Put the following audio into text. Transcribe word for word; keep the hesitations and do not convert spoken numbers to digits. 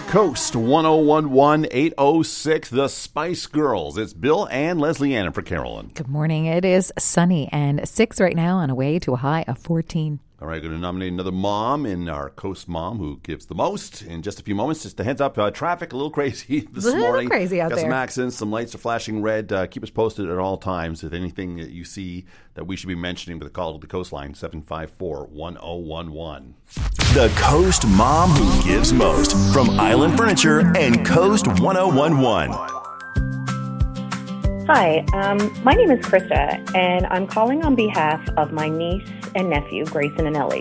Coast one oh one one, eight oh six, The Spice Girls. It's Bill and Leslie Ann for Carolyn. Good morning. It is sunny and six right now on a way to a high of fourteen. All right, going to nominate another mom in our Coast mom who gives the most in just a few moments. Just a heads up, uh, traffic a little crazy this a little morning. crazy out Got there. some accidents, some lights are flashing red. Uh, keep us posted at all times if anything that you see that we should be mentioning with a call to the Coastline, seven five four, one oh one one. The Coast Mom Who Gives Most from Island Furniture and Coast one oh one one. Hi, um, my name is Krista, and I'm calling on behalf of my niece and nephew, Grayson and Ellie.